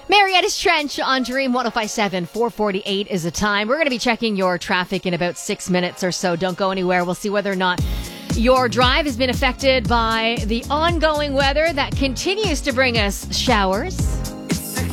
Marietta's Trench on Dream 105.7, 4:48 is the time. We're going to be checking your traffic in about 6 minutes or so. Don't go anywhere. We'll see whether or not your drive has been affected by the ongoing weather that continues to bring us showers.